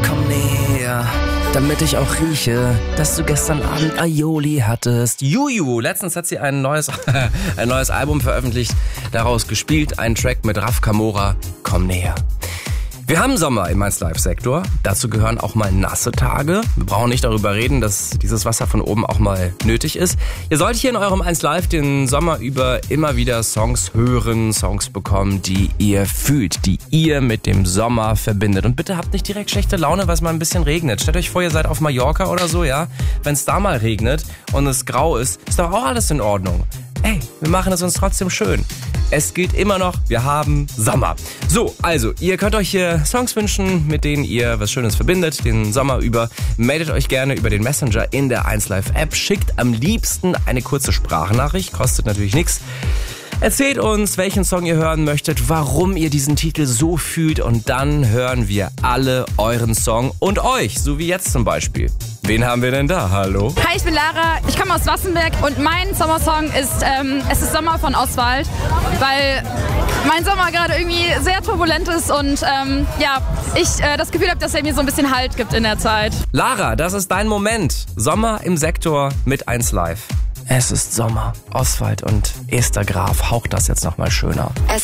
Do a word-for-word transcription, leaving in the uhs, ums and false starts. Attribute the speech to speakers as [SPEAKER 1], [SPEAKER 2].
[SPEAKER 1] komm näher, damit ich auch rieche, dass du gestern Abend Aioli hattest. Juju, letztens hat sie ein neues, ein neues Album veröffentlicht, daraus gespielt, einen Track mit Raf Kamora, komm näher. Wir haben Sommer im eins Live Sektor. Dazu gehören auch mal nasse Tage. Wir brauchen nicht darüber reden, dass dieses Wasser von oben auch mal nötig ist. Ihr sollt hier in eurem eins Live den Sommer über immer wieder Songs hören, Songs bekommen, die ihr fühlt, die ihr mit dem Sommer verbindet. Und bitte habt nicht direkt schlechte Laune, weil es mal ein bisschen regnet. Stellt euch vor, ihr seid auf Mallorca oder so, ja? Wenn es da mal regnet und es grau ist, ist doch auch alles in Ordnung. Ey, wir machen es uns trotzdem schön. Es gilt immer noch, wir haben Sommer. So, also, ihr könnt euch hier Songs wünschen, mit denen ihr was Schönes verbindet, den Sommer über. Meldet euch gerne über den Messenger in der eins Live App. Schickt am liebsten eine kurze Sprachnachricht, kostet natürlich nichts. Erzählt uns, welchen Song ihr hören möchtet, warum ihr diesen Titel so fühlt und dann hören wir alle euren Song und euch, so wie jetzt zum Beispiel. Wen haben wir denn da? Hallo?
[SPEAKER 2] Hi, ich bin Lara, ich komme aus Wassenberg und mein Sommersong ist ähm, Es ist Sommer von Oswald, weil mein Sommer gerade irgendwie sehr turbulent ist und ähm, ja, ich äh, das Gefühl habe, dass er mir so ein bisschen Halt gibt in der Zeit.
[SPEAKER 1] Lara, das ist dein Moment. Sommer im Sektor mit eins Live. Es ist Sommer. Oswald und Esther Graf haucht das jetzt nochmal schöner.
[SPEAKER 3] Es